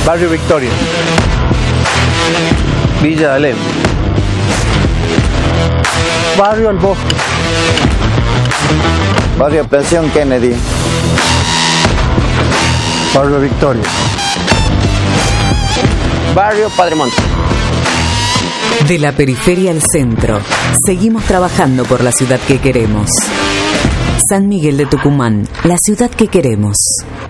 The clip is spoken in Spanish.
Barrio Victoria. Villa de Alem. Barrio El Bosque. Barrio Presión Kennedy. Barrio Victoria. Barrio Padre Monte. De la periferia al centro, seguimos trabajando por la ciudad que queremos. San Miguel de Tucumán, la ciudad que queremos.